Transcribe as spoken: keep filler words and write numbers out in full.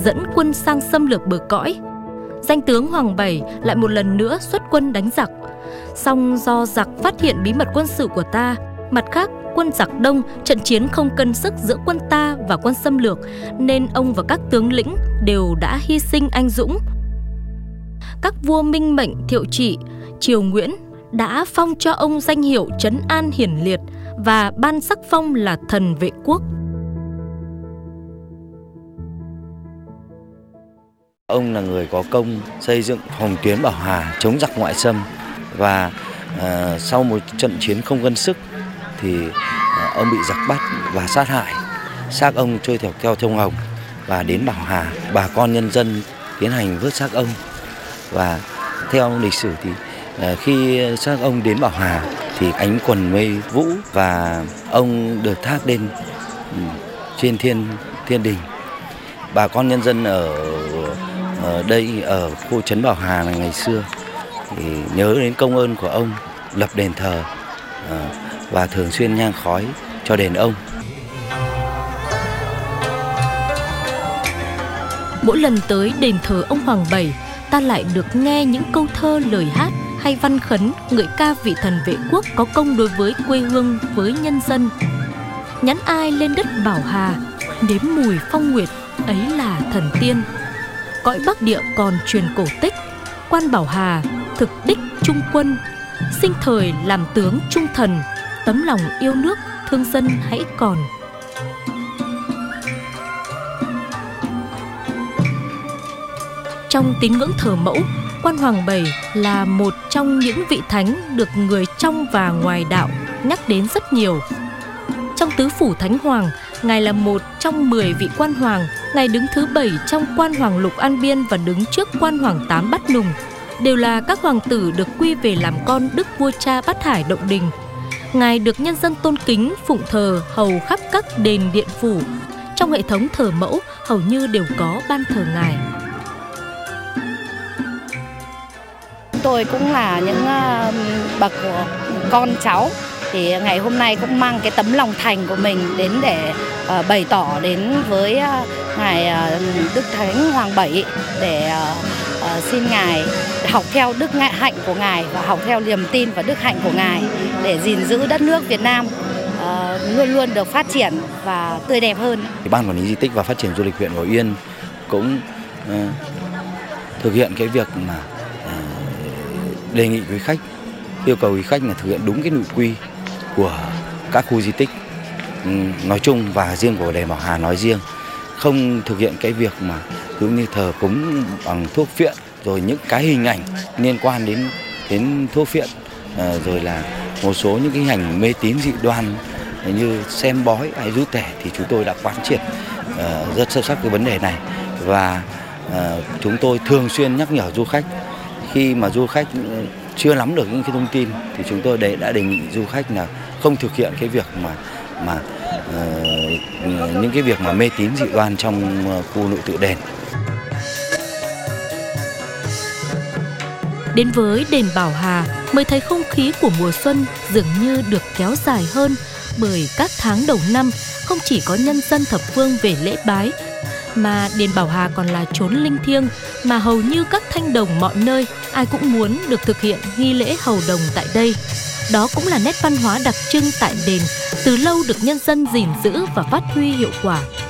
dẫn quân sang xâm lược bờ cõi. Danh tướng Hoàng Bảy lại một lần nữa xuất quân đánh giặc. Song do giặc phát hiện bí mật quân sự của ta, mặt khác quân giặc đông, trận chiến không cân sức giữa quân ta và quân xâm lược, nên ông và các tướng lĩnh đều đã hy sinh anh dũng. Các vua Minh Mệnh, Thiệu Trị, Triều Nguyễn đã phong cho ông danh hiệu Trấn An Hiển Liệt và ban sắc phong là thần vệ quốc. Ông là người có công xây dựng phòng tuyến Bảo Hà chống giặc ngoại xâm, và uh, sau một trận chiến không cân sức thì uh, ông bị giặc bắt và sát hại. Xác ông trôi theo theo sông Hồng và đến Bảo Hà, bà con nhân dân tiến hành vớt xác ông. Và theo lịch sử thì uh, khi xác ông đến Bảo Hà thì ánh quần mây vũ và ông được tháp lên um, trên thiên thiên đình. Bà con nhân dân ở ở đây, ở khu trấn Bảo Hà này ngày xưa thì nhớ đến công ơn của ông, lập đền thờ và thường xuyên nhang khói cho đền ông. Mỗi lần tới đền thờ ông Hoàng Bảy, ta lại được nghe những câu thơ, lời hát hay văn khấn ngợi ca vị thần vệ quốc có công đối với quê hương, với nhân dân. Nhắn ai lên đất Bảo Hà, nếm mùi phong nguyệt, ấy là thần tiên. Cõi Bắc Địa còn truyền cổ tích, quan Bảo Hà thực đích trung quân, sinh thời làm tướng trung thần, tấm lòng yêu nước thương dân hãy còn. Trong tín ngưỡng thờ mẫu, quan Hoàng Bảy là một trong những vị thánh được người trong và ngoài đạo nhắc đến rất nhiều. Trong tứ phủ Thánh Hoàng, Ngài là một trong mười vị quan hoàng. Ngài đứng thứ bảy trong quan hoàng lục An Biên và đứng trước quan hoàng tám Bát Nùng. Đều là các hoàng tử được quy về làm con đức vua cha Bát Hải Động Đình. Ngài được nhân dân tôn kính, phụng thờ hầu khắp các đền điện phủ. Trong hệ thống thờ mẫu hầu như đều có ban thờ Ngài. Tôi cũng là những bậc con cháu, thì ngày hôm nay cũng mang cái tấm lòng thành của mình đến để uh, bày tỏ đến với uh, ngài uh, Đức Thánh Hoàng Bảy để uh, uh, xin ngài học theo đức ngại hạnh của ngài và học theo niềm tin và đức hạnh của ngài để gìn giữ đất nước Việt Nam uh, luôn luôn được phát triển và tươi đẹp hơn. Ban quản lý di tích và phát triển du lịch huyện Bảo Yên cũng uh, thực hiện cái việc mà uh, đề nghị quý khách, yêu cầu quý khách là thực hiện đúng cái nội quy của các khu di tích nói chung và riêng của đền Bảo Hà nói riêng, không thực hiện cái việc mà giống như thờ cúng bằng thuốc phiện, rồi những cái hình ảnh liên quan đến đến thuốc phiện, rồi là một số những cái hình ảnh mê tín dị đoan như xem bói hay rú tẻ, thì chúng tôi đã quán triệt rất sâu sắc cái vấn đề này. Và chúng tôi thường xuyên nhắc nhở du khách, khi mà du khách chưa nắm được những cái thông tin thì chúng tôi đã đề nghị du khách là không thực hiện cái việc mà mà uh, những cái việc mà mê tín dị đoan trong khu nội tự đền. Đến với đền Bảo Hà mới thấy không khí của mùa xuân dường như được kéo dài hơn, bởi các tháng đầu năm không chỉ có nhân dân thập phương về lễ bái, mà đền Bảo Hà còn là chốn linh thiêng mà hầu như các thanh đồng mọi nơi ai cũng muốn được thực hiện nghi lễ hầu đồng tại đây. Đó cũng là nét văn hóa đặc trưng tại đền, từ lâu được nhân dân gìn giữ và phát huy hiệu quả.